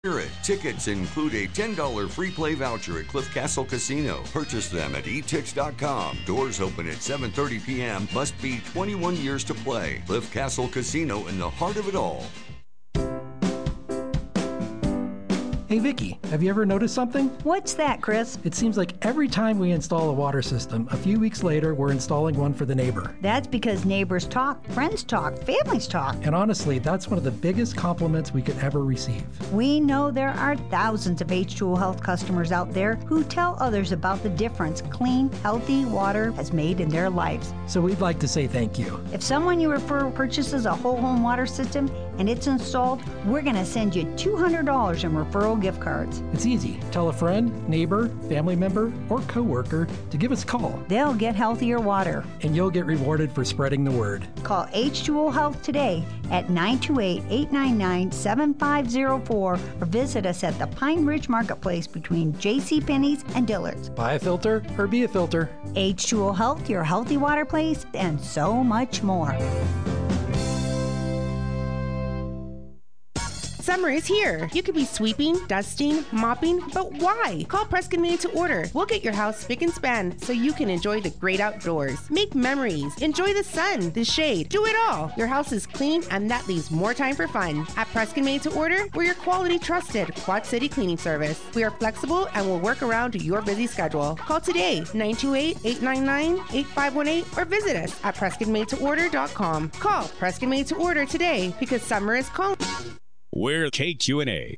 Tickets include a $10 free play voucher at Cliff Castle Casino. Purchase them at etix.com. Doors open at 7:30 p.m. Must be 21 years to play. Cliff Castle Casino in the heart of it all. Hey Vicki, have you ever noticed something? What's that, Chris? It seems like every time we install a water system, a few weeks later we're installing one for the neighbor. That's because neighbors talk, friends talk, families talk. And honestly, that's one of the biggest compliments we could ever receive. We know there are thousands of H2O Health customers out there who tell others about the difference clean, healthy water has made in their lives. So we'd like to say thank you. If someone you refer purchases a whole home water system and it's installed, we're going to send you $200 in referral gift cards. It's easy. Tell a friend, neighbor, family member, or coworker to give us a call. They'll get healthier water. And you'll get rewarded for spreading the word. Call H2O Health today at 928-899-7504 or visit us at the Pine Ridge Marketplace between JCPenney's and Dillard's. Buy a filter or be a filter. H2O Health, your healthy water place, and so much more. Summer is here. You could be sweeping, dusting, mopping, but why? Call Preston Made to Order. We'll get your house spick and span so you can enjoy the great outdoors. Make memories. Enjoy the sun, the shade. Do it all. Your house is clean and that leaves more time for fun. At Preston Made to Order, we're your quality trusted Quad City cleaning service. We are flexible and will work around your busy schedule. Call today, 928-899-8518 or visit us at PrestonMadeToOrder.com. Call Preston Made to Order today because summer is calling. We're KQNA.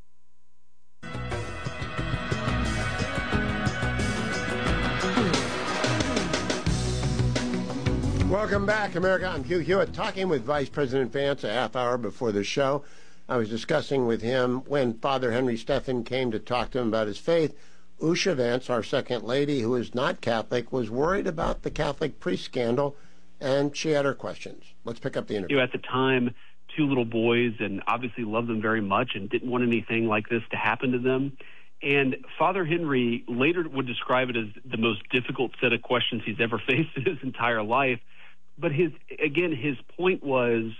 Welcome back, America. I'm Hugh Hewitt, talking with Vice President Vance a half hour before the show. I was discussing with him when Father Henry Steffen came to talk to him about his faith. Usha Vance, our second lady, who is not Catholic, was worried about the Catholic priest scandal, and she had her questions. Let's pick up the interview. At the time, 2 little boys, and obviously loved them very much and didn't want anything like this to happen to them. And Father Henry later would describe it as the most difficult set of questions he's ever faced in his entire life. But his point was,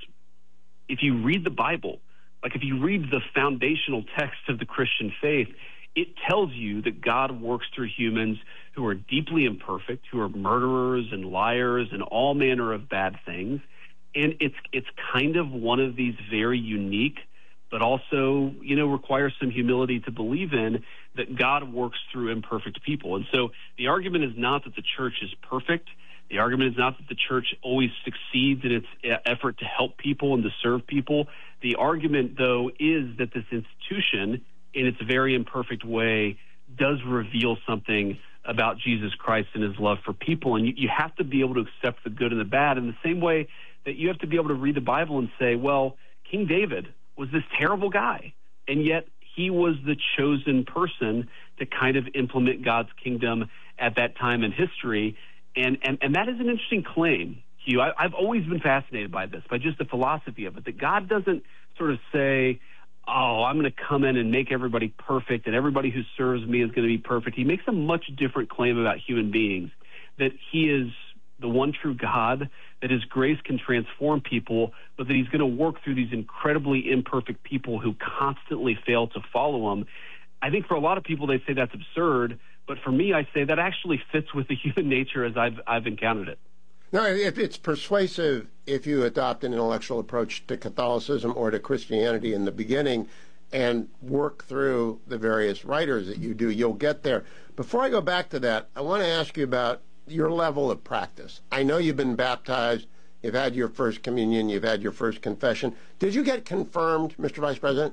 if you read the Bible, like if you read the foundational text of the Christian faith, it tells you that God works through humans who are deeply imperfect, who are murderers and liars and all manner of bad things. And it's kind of one of these very unique, but also, requires some humility to believe in, that God works through imperfect people. And so the argument is not that the church is perfect. The argument is not that the church always succeeds in its effort to help people and to serve people. The argument, though, is that this institution, in its very imperfect way, does reveal something about Jesus Christ and his love for people. And you have to be able to accept the good and the bad in the same way that you have to be able to read the Bible and say, well, King David was this terrible guy, and yet he was the chosen person to kind of implement God's kingdom at that time in history. And that is an interesting claim, Hugh. I've always been fascinated by this, by just the philosophy of it, that God doesn't sort of say, oh, I'm going to come in and make everybody perfect, and everybody who serves me is going to be perfect. He makes a much different claim about human beings, that he is the one true God, that his grace can transform people, but that he's going to work through these incredibly imperfect people who constantly fail to follow him. I think for a lot of people, they say that's absurd, but for me, I say that actually fits with the human nature as I've encountered it. No, it's persuasive if you adopt an intellectual approach to Catholicism or to Christianity in the beginning and work through the various writers that you do. You'll get there. Before I go back to that, I want to ask you about your level of practice. I know you've been baptized, you've had your first communion, you've had your first confession. Did you get confirmed, Mr. Vice President?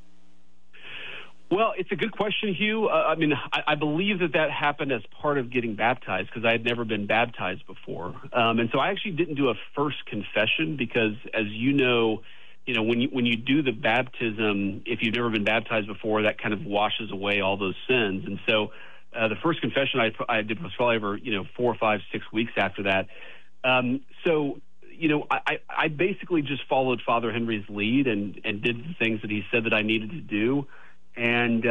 Well, it's a good question, Hugh. I believe that happened as part of getting baptized because I had never been baptized before. And so I actually didn't do a first confession because, as you know, when you do the baptism, if you've never been baptized before, that kind of washes away all those sins. And so the first confession I did was probably over, 4, 5, 6 weeks after that. I basically just followed Father Henry's lead and did the things that he said that I needed to do. And,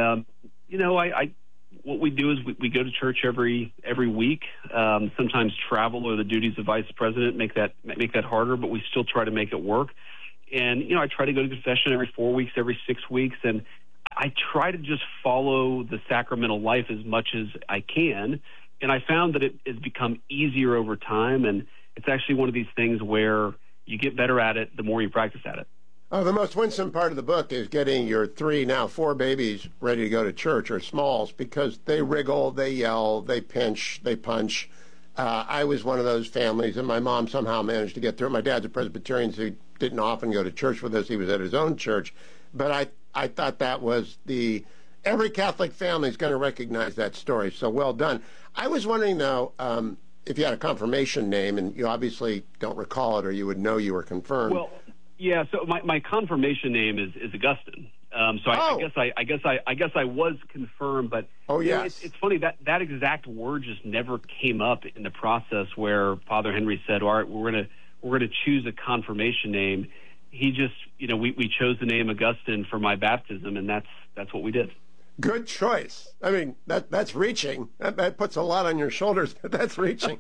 what we do is we go to church every week, sometimes travel or the duties of vice president make that harder, but we still try to make it work. And, I try to go to confession every 4 weeks, every 6 weeks. And I try to just follow the sacramental life as much as I can. And I found that it has become easier over time. And it's actually one of these things where you get better at it the more you practice at it. Oh, the most winsome part of the book is getting your 3, now 4 babies ready to go to church, or smalls, because they wriggle, they yell, they pinch, they punch. I was one of those families, and my mom somehow managed to get through. My dad's a Presbyterian, so he didn't often go to church with us. He was at his own church. But I thought that was every Catholic family is going to recognize that story, so well done. I was wondering, though, if you had a confirmation name, and you obviously don't recall it, or you would know you were confirmed. Well, yeah. So my confirmation name is Augustine. I guess I was confirmed, but yes, it's funny that exact word just never came up in the process where Father Henry said, "All right, we're gonna choose a confirmation name." He just, we chose the name Augustine for my baptism, and that's what we did. Good choice. I mean, that's reaching. That puts a lot on your shoulders, but that's reaching.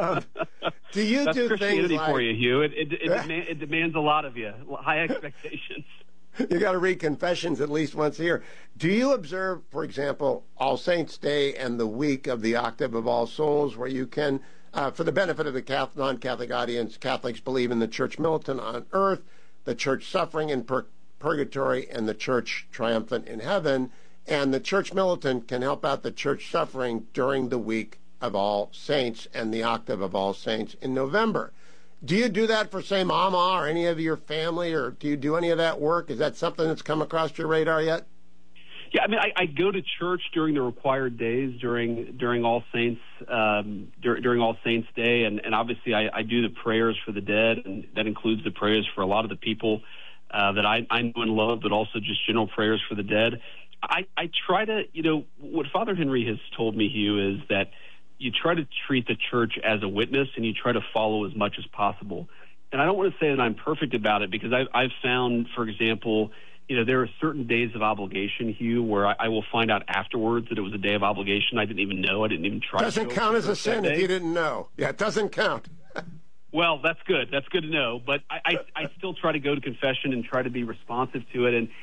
Do you that's do Christianity things like, for you, Hugh? It demands a lot of you. High expectations. You got to read confessions at least once a year. Do you observe, for example, All Saints' Day and the week of the Octave of All Souls, where you can, for the benefit of the non-Catholic audience, Catholics believe in the Church militant on earth, the Church suffering in purgatory, and the Church triumphant in heaven. And the Church militant can help out the Church suffering during the week of All Saints and the Octave of All Saints in November. Do you do that for, say, Mama or any of your family, or do you do any of that work? Is that something that's come across your radar yet? Yeah, I mean, I go to church during the required days, during All Saints, during All Saints Day, and obviously I do the prayers for the dead, and that includes the prayers for a lot of the people that I know and love, but also just general prayers for the dead. I try to, what Father Henry has told me, Hugh, is that you try to treat the church as a witness, and you try to follow as much as possible. And I don't want to say that I'm perfect about it, because I've found, for example, there are certain days of obligation, Hugh, where I will find out afterwards that it was a day of obligation. I didn't even know. I didn't even try. Doesn't count as a sin if you didn't know. Yeah, it doesn't count. Well, that's good. That's good to know. But I still try to go to confession and try to be responsive to it. And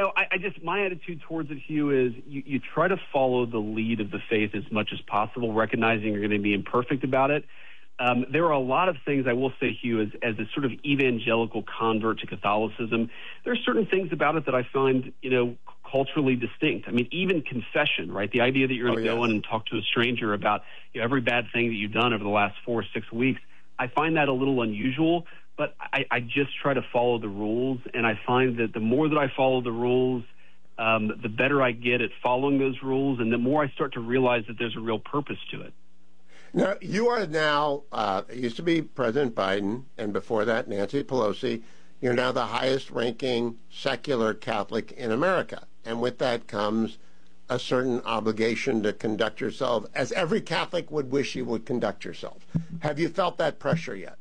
my attitude towards it, Hugh, is you try to follow the lead of the faith as much as possible, recognizing you're going to be imperfect about it. There are a lot of things, I will say, Hugh, as a sort of evangelical convert to Catholicism, there are certain things about it that I find, culturally distinct. I mean, even confession, right? The idea that you're going to go in and talk to a stranger about every bad thing that you've done over the last 4 or 6 weeks, I find that a little unusual. But I just try to follow the rules, and I find that the more that I follow the rules, the better I get at following those rules, and the more I start to realize that there's a real purpose to it. Now, you are now, it used to be President Biden, and before that, Nancy Pelosi. You're now the highest-ranking secular Catholic in America, and with that comes a certain obligation to conduct yourself as every Catholic would wish you would conduct yourself. Have you felt that pressure yet?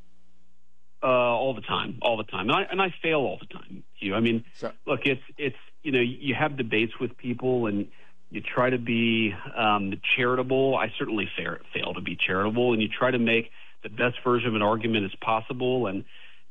All the time, and I fail all the time, Hugh. I mean, look, it's you have debates with people, and you try to be charitable. I certainly fail to be charitable, and you try to make the best version of an argument as possible, and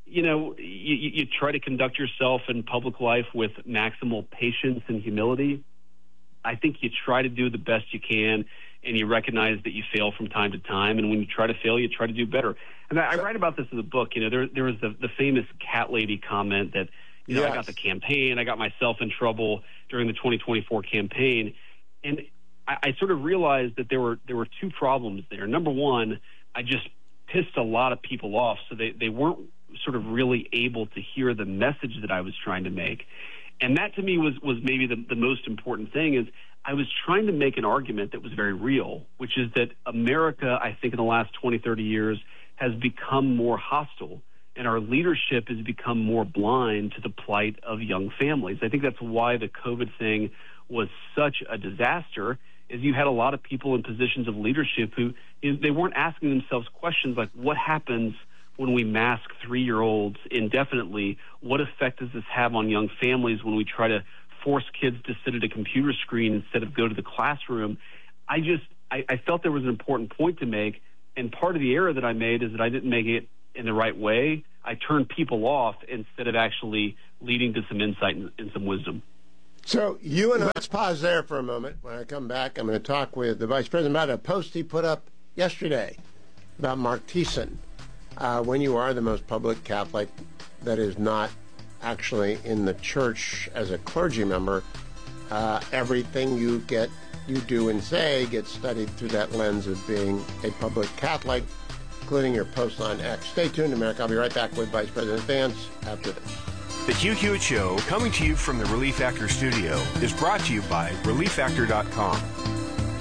you try to conduct yourself in public life with maximal patience and humility. I think you try to do the best you can, and you recognize that you fail from time to time, and when you try to fail, you try to do better. And I write about this in the book. There was the famous cat lady comment that, yes. I got the campaign, I got myself in trouble during the 2024 campaign, and I sort of realized that there were 2 problems there. Number one, I just pissed a lot of people off, so they weren't sort of really able to hear the message that I was trying to make. And that to me was maybe the most important thing, is I was trying to make an argument that was very real, which is that America, I think in the last 20, 30 years, has become more hostile, and our leadership has become more blind to the plight of young families. I think that's why the COVID thing was such a disaster, is you had a lot of people in positions of leadership who they weren't asking themselves questions like, what happens when we mask 3-year-olds indefinitely? What effect does this have on young families when we try to force kids to sit at a computer screen instead of go to the classroom? I felt there was an important point to make, and part of the error that I made is that I didn't make it in the right way. I turned people off instead of actually leading to some insight and some wisdom. So you and I, let's pause there for a moment. When I come back, I'm going to talk with the Vice President about a post he put up yesterday about Mark Thiessen. When you are the most public Catholic that is not actually in the church as a clergy member, everything you do and say gets studied through that lens of being a public Catholic, including your posts on X. Stay tuned, America. I'll be right back with Vice President Vance after this. The Hugh Hewitt Show, coming to you from the Relief Factor studio, is brought to you by ReliefFactor.com.